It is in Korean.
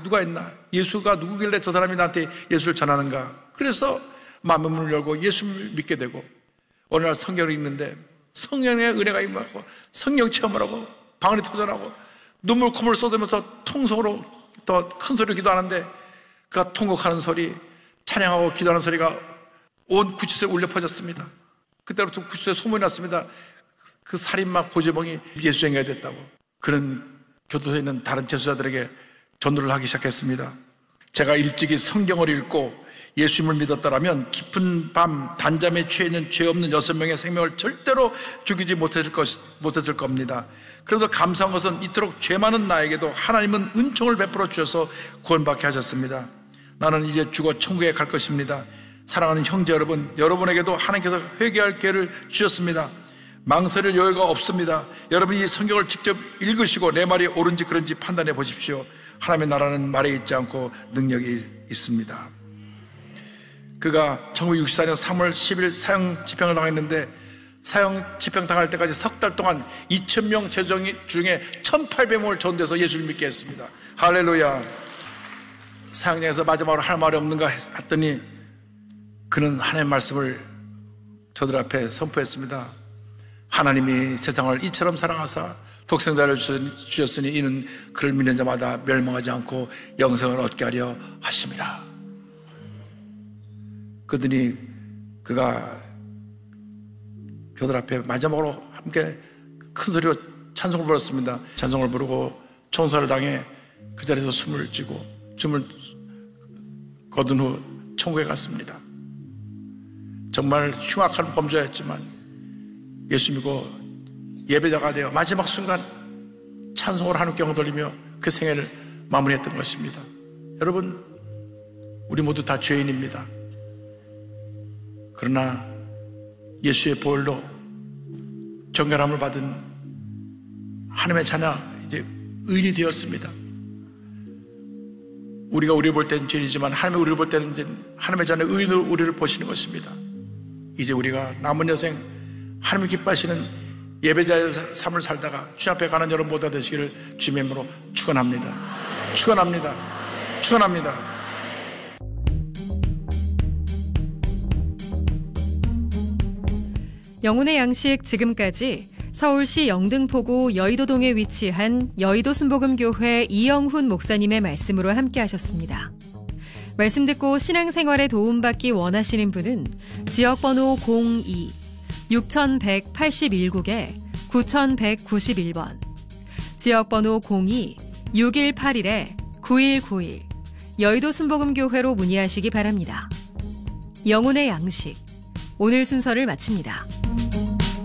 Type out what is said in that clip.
누가 있나? 예수가 누구길래 저 사람이 나한테 예수를 전하는가? 그래서 마음의 문을 열고 예수를 믿게 되고, 어느 날 성경을 읽는데 성령의 은혜가 임하고 성령 체험을 하고 방언이 터져나고 눈물 콧물 쏟으면서 통성으로 더 큰 소리로 기도하는데, 그가 통곡하는 소리, 찬양하고 기도하는 소리가 온 구치소에 울려 퍼졌습니다. 그때부터 구치소에 소문이 났습니다. 그 살인마 고재봉이 예수쟁이가 됐다고. 그런 교도소에 있는 다른 재수자들에게 전도를 하기 시작했습니다. 제가 일찍이 성경을 읽고 예수님을 믿었다라면 깊은 밤 단잠에 취해 있는 죄 없는 6명의 생명을 절대로 죽이지 못했을 겁니다. 그래도 감사한 것은 이토록 죄 많은 나에게도 하나님은 은총을 베풀어 주셔서 구원받게 하셨습니다. 나는 이제 죽어 천국에 갈 것입니다. 사랑하는 형제 여러분, 여러분에게도 하나님께서 회개할 기회를 주셨습니다. 망설일 여유가 없습니다. 여러분이 이 성경을 직접 읽으시고 내 말이 옳은지 그런지 판단해 보십시오. 하나님의 나라는 말에 있지 않고 능력이 있습니다. 그가 1964년 3월 10일 사형 집행을 당했는데, 사형 집행 당할 때까지 석 달 동안 2,000명 제정 중에 1,800명을 전도해서 예수를 믿게 했습니다. 할렐루야. 사형장에서 마지막으로 할 말이 없는가 했더니 그는 하나님의 말씀을 저들 앞에 선포했습니다. 하나님이 세상을 이처럼 사랑하사 독생자를 주셨으니 이는 그를 믿는 자마다 멸망하지 않고 영생을 얻게 하려 하심이라. 그러더니 그가 교들 앞에 마지막으로 함께 큰 소리로 찬송을 불렀습니다. 찬송을 부르고 총살을 당해 그 자리에서 숨을 거둔 후 천국에 갔습니다. 정말 흉악한 범죄였지만 예수 믿고 예배자가 되어 마지막 순간 찬송을 하나님께 영을 돌리며 그 생애를 마무리했던 것입니다. 여러분, 우리 모두 다 죄인입니다. 그러나 예수의 보혈로 정결함을 받은 하나님의 자녀, 이제 의인이 되었습니다. 우리가 우리를 볼 때는 죄인이지만 하나님이 우리를 볼 때는 이제 하나님의 자녀 의인으로 우리를 보시는 것입니다. 이제 우리가 남은 여생 하나님이 기뻐하시는 예배자의 삶을 살다가 주님 앞에 가는 여러분 모두 되시기를 주님의 이름으로 축원합니다. 축원합니다. 축원합니다. 영혼의 양식, 지금까지 서울시 영등포구 여의도동에 위치한 여의도 순복음교회 이영훈 목사님의 말씀으로 함께 하셨습니다. 말씀 듣고 신앙생활에 도움받기 원하시는 분은 지역번호 02-6181에 9191번, 지역번호 02-6181-9191 여의도 순복음교회로 문의하시기 바랍니다. 영혼의 양식, 오늘 순서를 마칩니다.